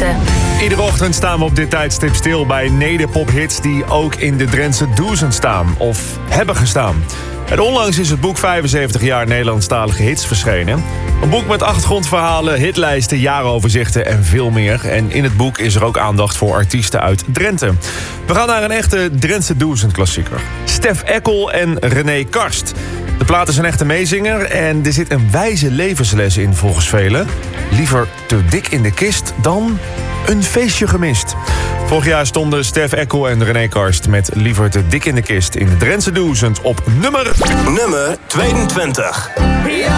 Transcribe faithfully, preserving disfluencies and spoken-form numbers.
Drenthe. Iedere ochtend staan we op dit tijdstip stil bij nederpophits die ook in de Drentse Doezen staan of hebben gestaan. En onlangs is het boek vijfenzeventig jaar Nederlandstalige hits verschenen. Een boek met achtergrondverhalen, hitlijsten, jaaroverzichten en veel meer. En in het boek is er ook aandacht voor artiesten uit Drenthe. We gaan naar een echte Drentse Doezen klassieker. Stef Eckel en René Karst. De plaat is een echte meezinger en er zit een wijze levensles in volgens velen. Liever te dik in de kist dan een feestje gemist. Vorig jaar stonden Stef Eckel en René Karst met Liever te dik in de kist in de Drentse Doezend op nummer... Nummer tweeëntwintig.